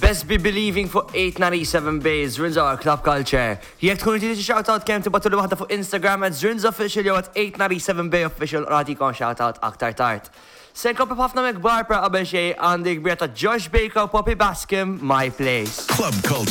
Best be believing fuq 897 Bays, Zrinza or Club Culture. Jek tkun inti shoutout kem tibatu li waħda fuq Instagram @Zrinza Official jew @897 Bay Official ratikom shoutout aktar tard. Senkopi ħafna mekbar pra qabel xej għandi kbir ta' Josh Baker u Poppy Baskin, My Place. Club Culture.